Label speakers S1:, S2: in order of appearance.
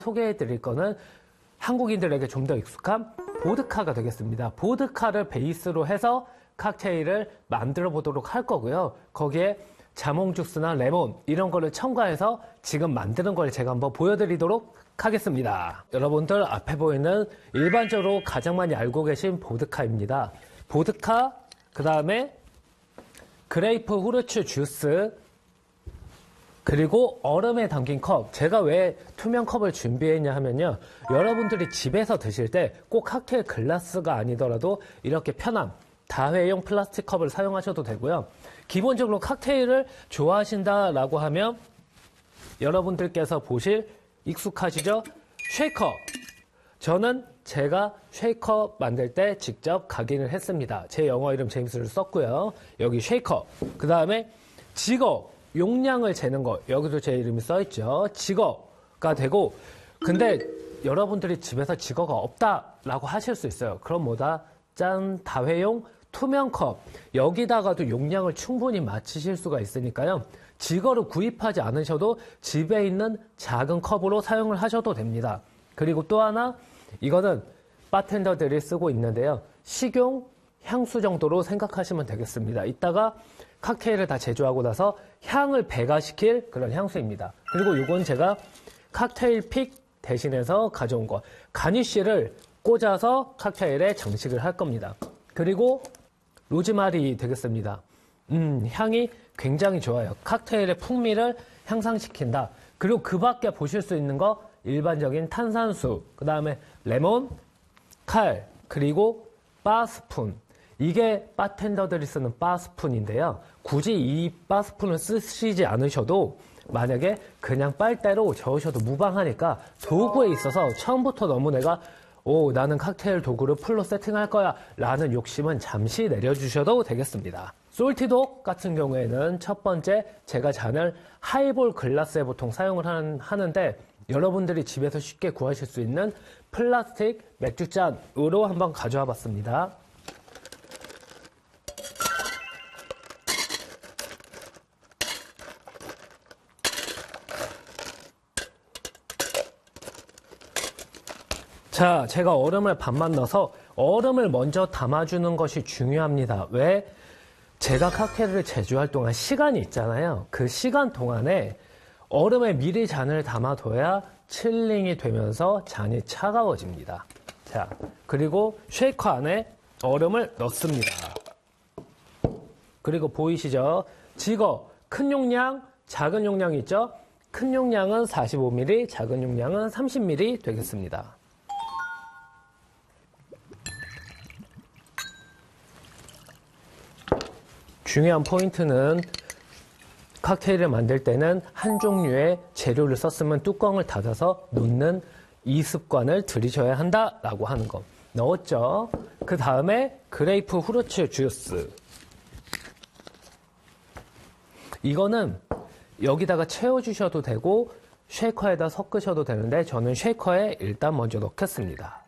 S1: 소개해 드릴 거는 한국인들에게 좀 더 익숙한 보드카가 되겠습니다. 보드카를 베이스로 해서 칵테일을 만들어 보도록 할 거고요. 거기에 자몽 주스나 레몬 이런 거를 첨가해서 지금 만드는 걸 제가 한번 보여드리도록 하겠습니다. 여러분들 앞에 보이는 일반적으로 가장 많이 알고 계신 보드카입니다. 보드카, 그 다음에 그레이프 후르츠 주스, 그리고 얼음에 담긴 컵. 제가 왜 투명 컵을 준비했냐 하면요, 여러분들이 집에서 드실 때 꼭 칵테일 글라스가 아니더라도 이렇게 편한 다회용 플라스틱 컵을 사용하셔도 되고요. 기본적으로 칵테일을 좋아하신다라고 하면 여러분들께서 보실 익숙하시죠? 쉐이커. 저는 제가 쉐이커 만들 때 직접 각인을 했습니다. 제 영어 이름 제임스를 썼고요. 여기 쉐이커. 그 다음에 지거. 용량을 재는 거. 여기도 제 이름이 써있죠. 지거가 되고, 근데 여러분들이 집에서 지거가 없다라고 하실 수 있어요. 그럼 뭐다? 짠, 다회용 투명 컵. 여기다가도 용량을 충분히 맞추실 수가 있으니까요. 지거를 구입하지 않으셔도 집에 있는 작은 컵으로 사용을 하셔도 됩니다. 그리고 또 하나, 이거는 바텐더들이 쓰고 있는데요. 식용 향수 정도로 생각하시면 되겠습니다. 이따가 칵테일을 다 제조하고 나서 향을 배가시킬 그런 향수입니다. 그리고 이건 제가 칵테일 픽 대신해서 가져온 거. 가니쉬를 꽂아서 칵테일에 장식을 할 겁니다. 그리고 로즈마리 되겠습니다. 향이 굉장히 좋아요. 칵테일의 풍미를 향상시킨다. 그리고 그 밖에 보실 수 있는 거 일반적인 탄산수, 그 다음에 레몬, 칼, 그리고 바 스푼. 이게 바텐더들이 쓰는 바 스푼인데요. 굳이 이 바 스푼을 쓰시지 않으셔도 만약에 그냥 빨대로 저으셔도 무방하니까 도구에 있어서 처음부터 너무 내가 나는 칵테일 도구를 풀로 세팅할 거야 라는 욕심은 잠시 내려주셔도 되겠습니다. 솔티독 같은 경우에는 첫 번째 제가 잔을 하이볼 글라스에 보통 사용을 하는데 여러분들이 집에서 쉽게 구하실 수 있는 플라스틱 맥주잔으로 한번 가져와 봤습니다. 자, 제가 얼음을 반만 넣어서 얼음을 먼저 담아주는 것이 중요합니다. 왜? 제가 칵테일을 제조할 동안 시간이 있잖아요. 그 시간 동안에 얼음에 미리 잔을 담아둬야 칠링이 되면서 잔이 차가워집니다. 자, 그리고 쉐이커 안에 얼음을 넣습니다. 그리고 보이시죠? 지거, 큰 용량, 작은 용량 있죠? 큰 용량은 45ml, 작은 용량은 30ml 되겠습니다. 중요한 포인트는 칵테일을 만들 때는 한 종류의 재료를 썼으면 뚜껑을 닫아서 놓는 이 습관을 들이셔야 한다라고 하는 거. 넣었죠? 그 다음에 그레이프 후르츠 주스. 이거는 여기다가 채워주셔도 되고 쉐이커에다 섞으셔도 되는데 저는 쉐이커에 일단 먼저 넣겠습니다.